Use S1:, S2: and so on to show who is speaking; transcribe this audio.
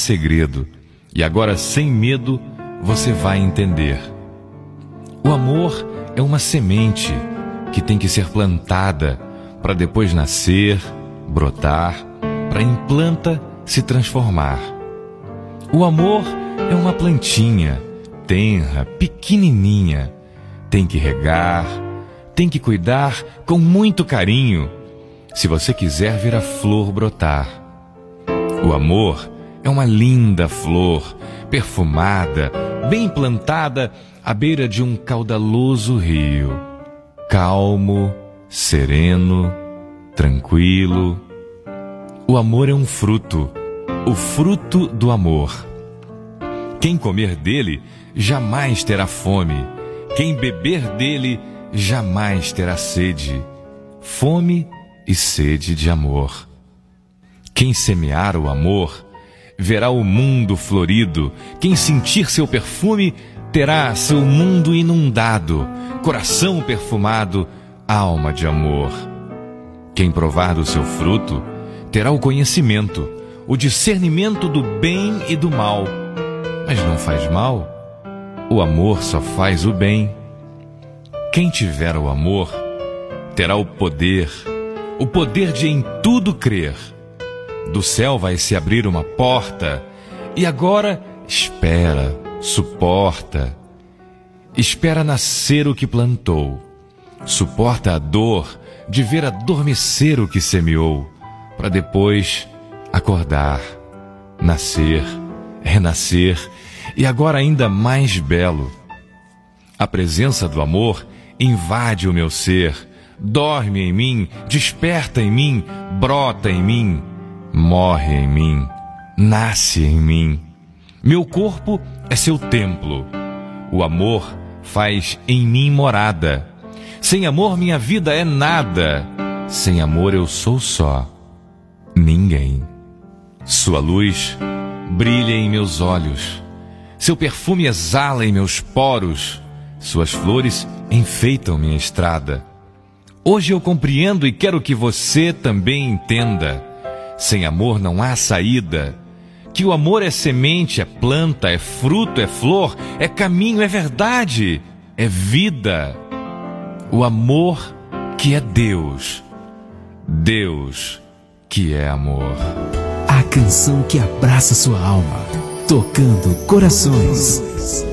S1: segredo, e agora, sem medo, você vai entender. O amor é uma semente que tem que ser plantada para depois nascer, brotar, para em planta se transformar. O amor é uma plantinha, tenra, pequenininha. Tem que regar, tem que cuidar com muito carinho, se você quiser ver a flor brotar. O amor é uma linda flor, perfumada, bem plantada à beira de um caudaloso rio. Calmo, sereno, tranquilo. O amor é um fruto, o fruto do amor. Quem comer dele jamais terá fome. Quem beber dele jamais terá sede. Fome e sede de amor. Quem semear o amor verá o mundo florido. Quem sentir seu perfume terá seu mundo inundado. Coração perfumado, alma de amor. Quem provar do seu fruto terá o conhecimento, o discernimento do bem e do mal. Mas não faz mal. O amor só faz o bem. Quem tiver o amor terá o poder de em tudo crer. Do céu vai se abrir uma porta, e agora espera, suporta. Espera nascer o que plantou. Suporta a dor de ver adormecer o que semeou, para depois acordar, nascer, renascer, e agora ainda mais belo. A presença do amor invade o meu ser, dorme em mim, desperta em mim, brota em mim, morre em mim, nasce em mim. Meu corpo é seu templo. O amor faz em mim morada. Sem amor minha vida é nada. Sem amor eu sou só, ninguém. Sua luz brilha em meus olhos. Seu perfume exala em meus poros. Suas flores enfeitam minha estrada. Hoje eu compreendo e quero que você também entenda. Sem amor não há saída. Que o amor é semente, é planta, é fruto, é flor, é caminho, é verdade, é vida. O amor que é Deus. Deus que é amor.
S2: A canção que abraça sua alma, tocando corações.